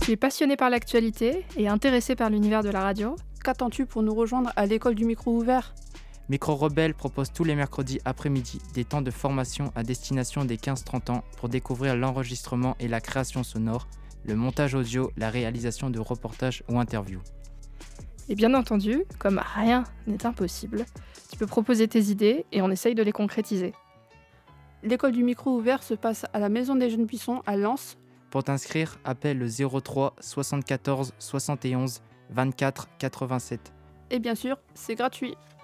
Tu es passionné par l'actualité et intéressé par l'univers de la radio? Qu'attends-tu pour nous rejoindre à l'école du micro ouvert? Micro Rebelle propose tous les mercredis après-midi des temps de formation à destination des 15-30 ans pour découvrir l'enregistrement et la création sonore, le montage audio, la réalisation de reportages ou interviews. Et bien entendu, comme rien n'est impossible, tu peux proposer tes idées et on essaye de les concrétiser. L'école du micro ouvert se passe à la Maison des Jeunes Buissons à Lens. Pour t'inscrire, appelle le 03 74 71 24 87. Et bien sûr, c'est gratuit.